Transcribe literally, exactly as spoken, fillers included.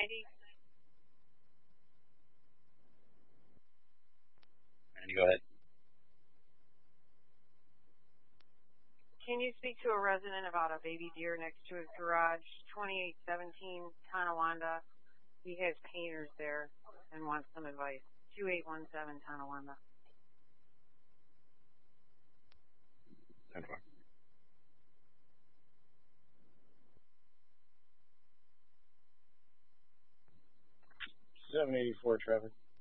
And you go ahead. Can you speak to a resident about a baby deer next to his garage, twenty-eight seventeen Tonawanda? He has painters there and wants some advice. two eight one seven Tonawanda. ten four. seven eighty-four, Trevor.